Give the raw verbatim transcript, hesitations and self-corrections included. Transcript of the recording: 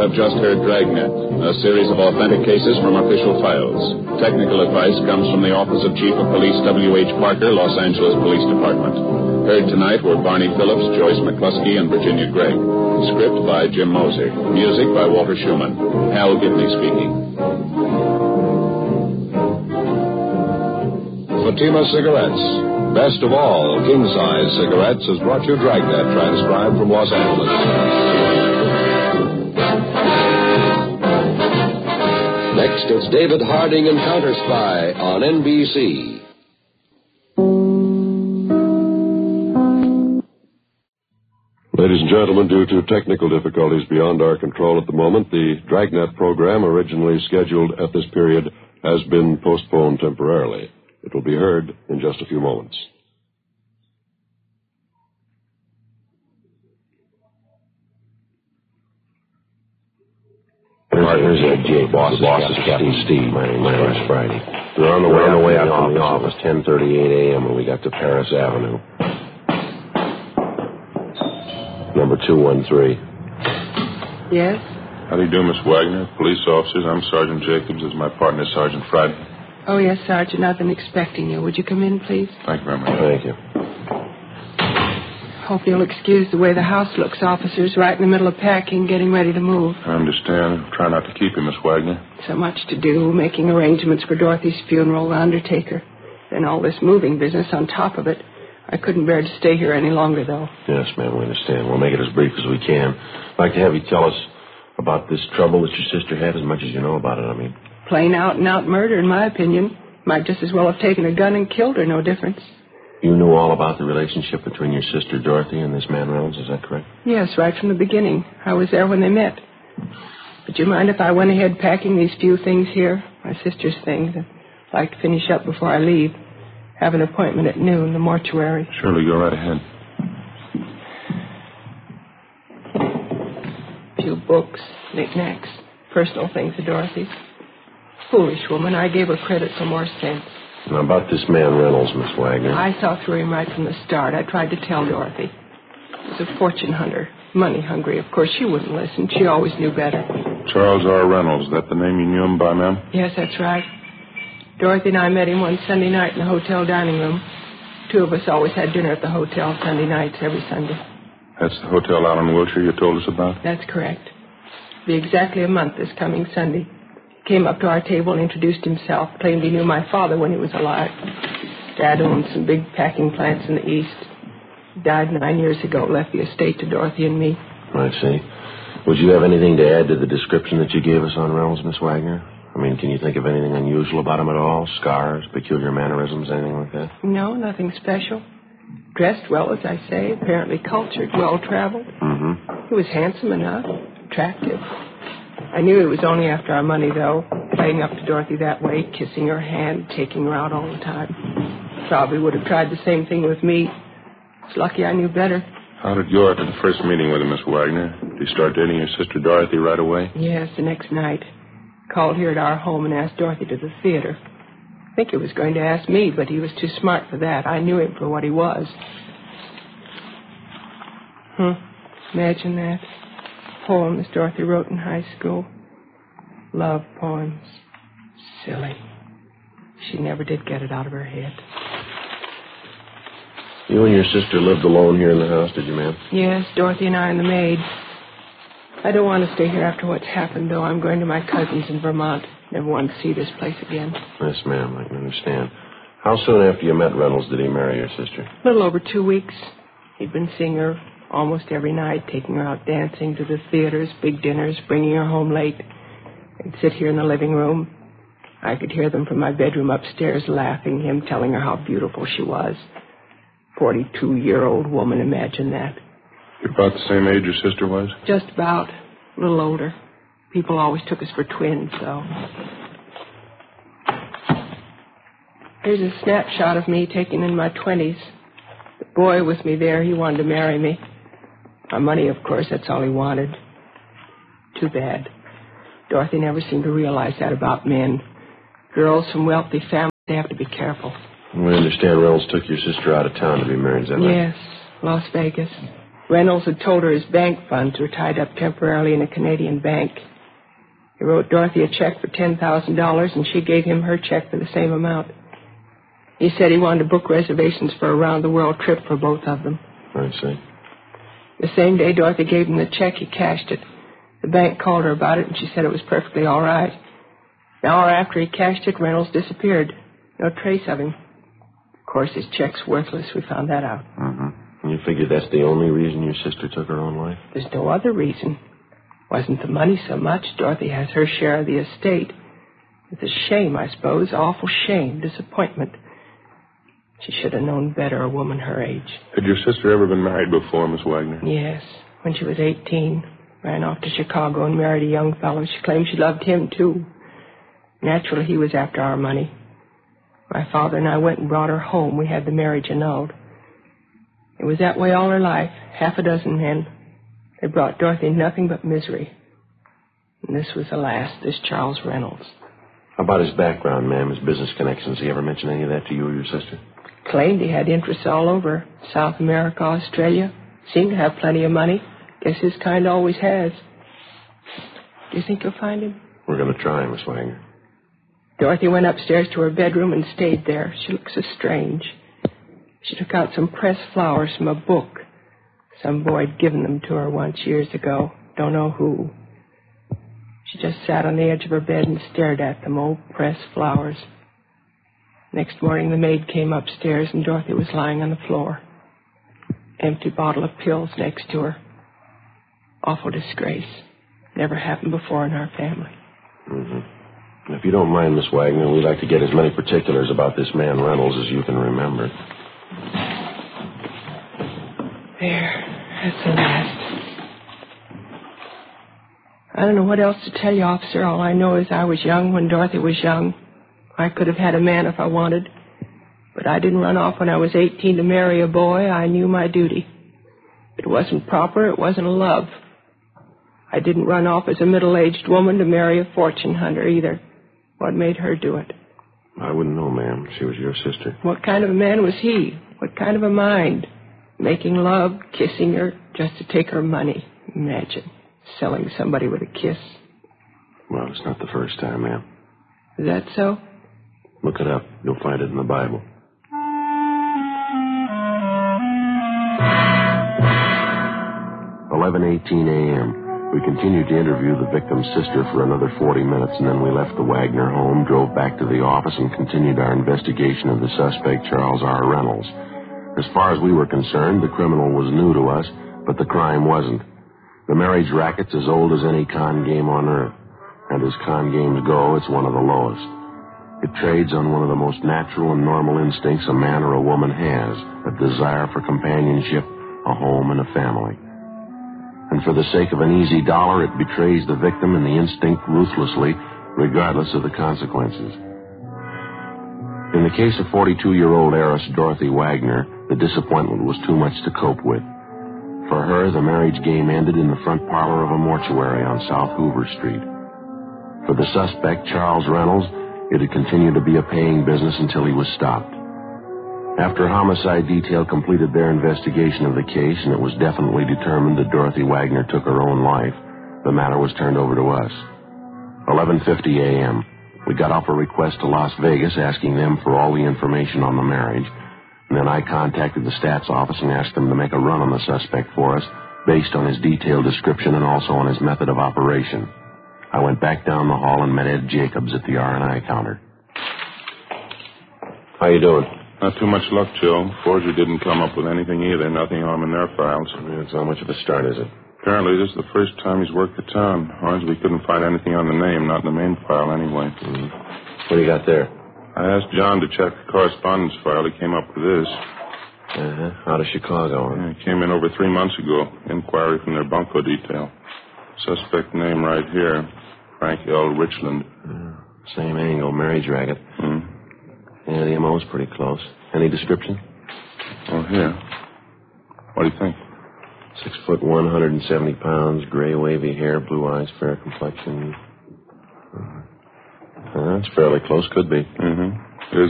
have just heard Dragnet, a series of authentic cases from official files. Technical advice comes from the Office of Chief of Police W H Parker, Los Angeles Police Department. Heard tonight were Barney Phillips, Joyce McCluskey, and Virginia Gregg. Script by Jim Moser. Music by Walter Schumann. Hal Gibney speaking. Fatima Cigarettes. Best of all, king-size cigarettes has brought you Dragnet, transcribed from Los Angeles. Next, it's David Harding and Counter Spy on N B C. Ladies and gentlemen, due to technical difficulties beyond our control at the moment, the Dragnet program, originally scheduled at this period, has been postponed temporarily. It will be heard in just a few moments. Partners at J. Boss, boss is Captain Steve. My name is Friday. We're on the way, on the way out from the office, ten thirty-eight a.m. when we got to Paris Avenue. Number two one three. Yes? How do you do, Miss Wagner? Police officers, I'm Sergeant Jacobs. This is my partner, Sergeant Friday. Oh, yes, Sergeant. I've been expecting you. Would you come in, please? Thank you very much. Thank you. Hope you'll excuse the way the house looks. Officers right in the middle of packing, getting ready to move. I understand. Try not to keep you, Miss Wagner. So much to do, making arrangements for Dorothy's funeral, the undertaker. Then all this moving business on top of it. I couldn't bear to stay here any longer, though. Yes, ma'am, we understand. We'll make it as brief as we can. I'd like to have you tell us about this trouble that your sister had, as much as you know about it, I mean. Plain out-and-out murder, in my opinion. Might just as well have taken a gun and killed her, no difference. You knew all about the relationship between your sister Dorothy and this man Reynolds, is that correct? Yes, right from the beginning. I was there when they met. Would you mind if I went ahead packing these few things here? My sister's things. I'd like to finish up before I leave. Have an appointment at noon, the mortuary. Surely, go right ahead. A few books, knickknacks, personal things of Dorothy's. Foolish woman, I gave her credit for more sense. Now, about this man Reynolds, Miss Wagner. I saw through him right from the start. I tried to tell Dorothy. He was a fortune hunter, money hungry. Of course, she wouldn't listen. She always knew better. Charles R. Reynolds, is that the name you knew him by, ma'am? Yes, that's right. Dorothy and I met him one Sunday night in the hotel dining room. Two of us always had dinner at the hotel Sunday nights every Sunday. That's the hotel out on Wilshire you told us about? That's correct. It'll be exactly a month this coming Sunday. Came up to our table and introduced himself, claimed he knew my father when he was alive. Dad owned some big packing plants in the East. He died nine years ago, left the estate to Dorothy and me. I see. Would you have anything to add to the description that you gave us on Reynolds, Miss Wagner? I mean, can you think of anything unusual about him at all? Scars, peculiar mannerisms, anything like that? No, nothing special. Dressed well, as I say, apparently cultured, well-traveled. Mm-hmm. He was handsome enough, attractive. I knew it was only after our money, though, playing up to Dorothy that way, kissing her hand, taking her out all the time. Probably would have tried the same thing with me. It's lucky I knew better. How did you go after the first meeting with him, Miss Wagner? Did you start dating your sister Dorothy right away? Yes, the next night. Called here at our home and asked Dorothy to the theater. I think he was going to ask me, but he was too smart for that. I knew him for what he was. Hmm. Imagine that. Poems Dorothy wrote in high school. Love poems. Silly. She never did get it out of her head. You and your sister lived alone here in the house, did you, ma'am? Yes, Dorothy and I and the maid. I don't want to stay here after what's happened, though. I'm going to my cousin's in Vermont. Never want to see this place again. Yes, ma'am, I can understand. How soon after you met Reynolds did he marry your sister? A little over two weeks. He'd been seeing her almost every night, taking her out dancing to the theaters, big dinners, bringing her home late. They'd sit here in the living room. I could hear them from my bedroom upstairs laughing, him telling her how beautiful she was. Forty-two-year-old woman, imagine that. You're about the same age your sister was? Just about. A little older. People always took us for twins, though. Here's a snapshot of me taken in my twenties. The boy with me there, he wanted to marry me. My money, of course, that's all he wanted. Too bad. Dorothy never seemed to realize that about men. Girls from wealthy families, they have to be careful. We understand Reynolds took your sister out of town to be married, is that right? Yes, Las Vegas. Reynolds had told her his bank funds were tied up temporarily in a Canadian bank. He wrote Dorothy a check for ten thousand dollars, and she gave him her check for the same amount. He said he wanted to book reservations for a round-the-world trip for both of them. I see. The same day Dorothy gave him the check, he cashed it. The bank called her about it, and she said it was perfectly all right. An hour after he cashed it, Reynolds disappeared. No trace of him. Of course, his check's worthless. We found that out. Mm-hmm. And you figure that's the only reason your sister took her own life? There's no other reason. Wasn't the money so much. Dorothy has her share of the estate. It's a shame, I suppose. Awful shame. Disappointment. She should have known better, a woman her age. Had your sister ever been married before, Miss Wagner? Yes, when she was eighteen. Ran off to Chicago and married a young fellow. She claimed she loved him, too. Naturally, he was after our money. My father and I went and brought her home. We had the marriage annulled. It was that way all her life. Half a dozen men. They brought Dorothy nothing but misery. And this was the last, this Charles Reynolds. How about his background, ma'am, his business connections? Did he ever mention any of that to you or your sister? Claimed he had interests all over. South America, Australia. Seemed to have plenty of money. Guess his kind always has. Do you think you'll find him? We're going to try, Miss Wagner. Dorothy went upstairs to her bedroom and stayed there. She looked so strange. She took out some pressed flowers from a book. Some boy had given them to her once years ago. Don't know who. She just sat on the edge of her bed and stared at them, old pressed flowers. Next morning, the maid came upstairs, and Dorothy was lying on the floor. Empty bottle of pills next to her. Awful disgrace. Never happened before in our family. Mm-hmm. If you don't mind, Miss Wagner, we'd like to get as many particulars about this man Reynolds as you can remember. There. That's the last. I don't know what else to tell you, officer. All I know is I was young when Dorothy was young. I could have had a man if I wanted. But I didn't run off when I was eighteen to marry a boy. I knew my duty. It wasn't proper. It wasn't a love. I didn't run off as a middle-aged woman to marry a fortune hunter either. What made her do it? I wouldn't know, ma'am. She was your sister. What kind of a man was he? What kind of a mind? Making love, kissing her, just to take her money. Imagine selling somebody with a kiss. Well, it's not the first time, ma'am. Is that so? Look it up. You'll find it in the Bible. eleven eighteen a.m. We continued to interview the victim's sister for another forty minutes, and then we left the Wagner home, drove back to the office, and continued our investigation of the suspect, Charles R. Reynolds. As far as we were concerned, the criminal was new to us, but the crime wasn't. The marriage racket's as old as any con game on earth, and as con games go, it's one of the lowest. It trades on one of the most natural and normal instincts a man or a woman has, a desire for companionship, a home, and a family. And for the sake of an easy dollar, it betrays the victim and the instinct ruthlessly, regardless of the consequences. In the case of forty-two-year-old heiress Dorothy Wagner, the disappointment was too much to cope with. For her, the marriage game ended in the front parlor of a mortuary on South Hoover Street. For the suspect, Charles Reynolds, it had continued to be a paying business until he was stopped. After Homicide Detail completed their investigation of the case and it was definitely determined that Dorothy Wagner took her own life, the matter was turned over to us. eleven fifty a.m. We got off a request to Las Vegas asking them for all the information on the marriage, and then I contacted the stats office and asked them to make a run on the suspect for us based on his detailed description and also on his method of operation. I went back down the hall and met Ed Jacobs at the R and I counter. How you doing? Not too much luck, Joe. Forger didn't come up with anything either. Nothing on in their files. It's not much of a start, is it? Apparently, this is the first time he's worked the town. Ours, we couldn't find anything on the name, not in the main file anyway. Mm-hmm. What do you got there? I asked John to check the correspondence file. He came up with this. Uh-huh. Out of Chicago, huh? Yeah, it came in over three months ago. Inquiry from their bunco detail. Suspect name right here, Frank L. Richland. Uh, same angle, marriage racket. Hmm. Yeah, the M O's pretty close. Any description? Oh, here. What do you think? Six foot one, one hundred seventy pounds, gray wavy hair, blue eyes, fair complexion. Uh, that's fairly close, could be. Mm-hmm.